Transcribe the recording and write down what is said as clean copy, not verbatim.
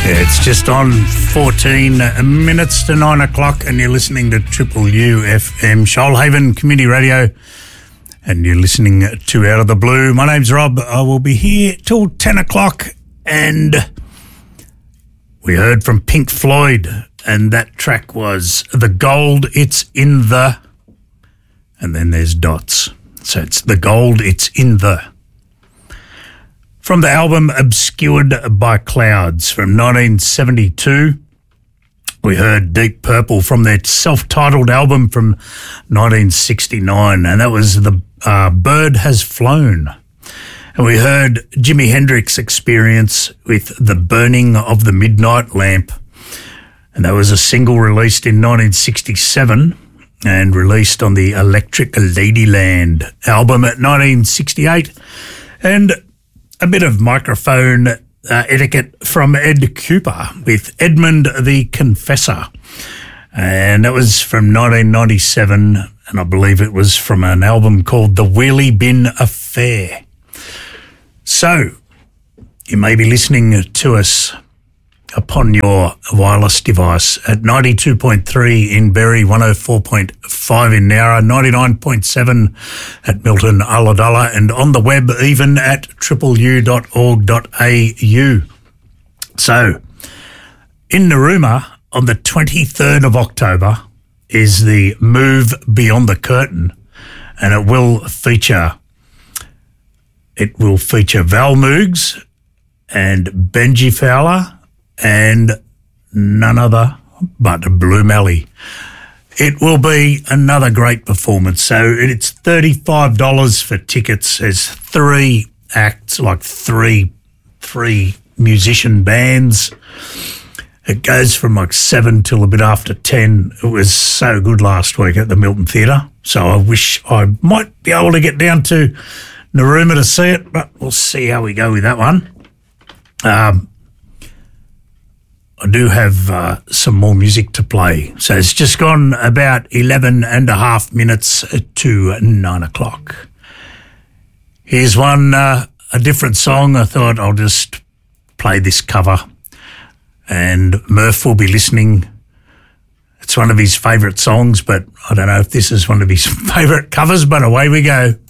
Yeah, it's just on 14 minutes to 9 o'clock and you're listening to Triple U FM, Shoalhaven Community Radio, and you're listening to Out of the Blue. My name's Rob. I will be here till 10 o'clock, and we heard from Pink Floyd, and that track was The Gold, It's in the, and then there's dots. So it's The Gold, It's in the. From the album Obscured by Clouds from 1972, we heard Deep Purple from their self-titled album from 1969, and that was The Bird Has Flown. And we heard Jimi Hendrix Experience with The Burning of the Midnight Lamp, and that was a single released in 1967 and released on the Electric Ladyland album at 1968. And a bit of microphone etiquette from Ed Cooper with Edmund the Confessor. And that was from 1997, and I believe it was from an album called The Wheelie Bin Affair. So, you may be listening to us upon your wireless device at 92.3 in Berry, 104.5 in Nowra, 99.7 at Milton, Ulladulla, and on the web even at tripleu.org.au. So, in Narooma on the 23rd of October is the Move Beyond the Curtain, and it will feature Val Moogs and Benji Fowler and none other but Blue Mally. It will be another great performance. So it's $35 for tickets. There's three acts, like three musician bands. It goes from like 7 till a bit after 10. It was so good last week at the Milton Theatre. So I wish I might be able to get down to Narooma to see it, but we'll see how we go with that one. I do have some more music to play. So it's just gone about 11 and a half minutes to 9 o'clock. Here's one, a different song. I thought I'll just play this cover, and Murph will be listening. It's one of his favourite songs, but I don't know if this is one of his favourite covers, but away we go.